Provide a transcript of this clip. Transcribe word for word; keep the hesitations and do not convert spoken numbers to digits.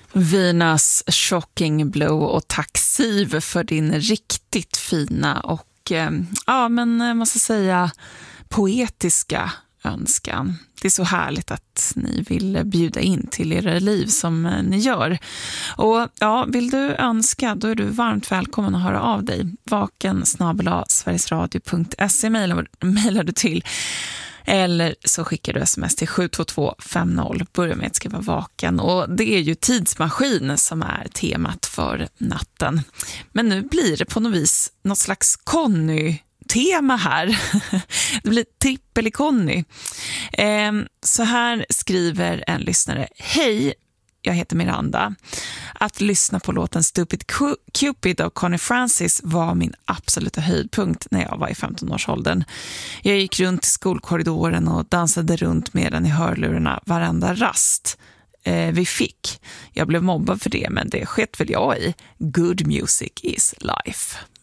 Venus Shocking Blue och tack Siv för din riktigt fina och eh, ja men jag måste säga poetiska önskan. Det är så härligt att ni vill bjuda in till era liv som ni gör. Och ja, vill du önska, då är du varmt välkommen att höra av dig. vaken snabel-a sverigesradio punkt se mejlar, mejlar du till. Eller så skickar du sms till sju två två fem noll. Börja med att skriva vaken. Och det är ju tidsmaskin som är temat för natten. Men nu blir det på något vis något slags Conny tema här. Det blir trippel i Conny. Eh, så här skriver en lyssnare. Hej, jag heter Miranda. Att lyssna på låten Stupid Cupid av Connie Francis var min absoluta höjdpunkt när jag var i femton-årsåldern. Jag gick runt i skolkorridoren och dansade runt med den i hörlurarna varenda rast eh, vi fick. Jag blev mobbad för det, men det skett väl jag i. Good music is life.